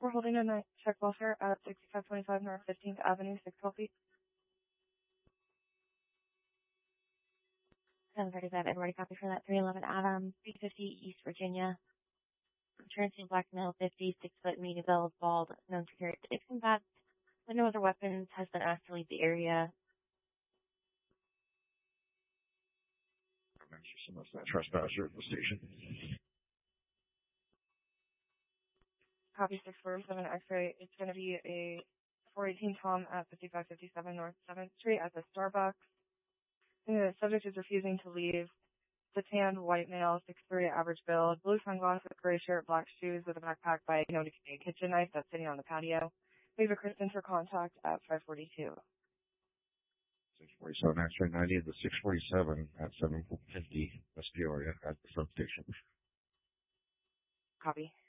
We're holding a night check welfare at 6525 North 15th Avenue, 612 feet. 735, everybody copy for that. 311 Adam, 350 East Virginia. Experiencing black male, 50, 6 foot, medium build, bald, known to carry sticks and bats, with no other weapons, has been asked to leave the area. Trespasser at the station. Copy 647 X-ray. It's going to be a 418 Tom at 5557 North 7th Street at the Starbucks. And the subject is refusing to leave. The tan white male, 6'3", average build, blue sunglasses, gray shirt, black shoes with a backpack by known to carry a kitchen knife that's sitting on the patio. We have a Kristen for contact at 542. 647 X-ray 90 at the 647 at 750 West Peoria at the substation. Copy.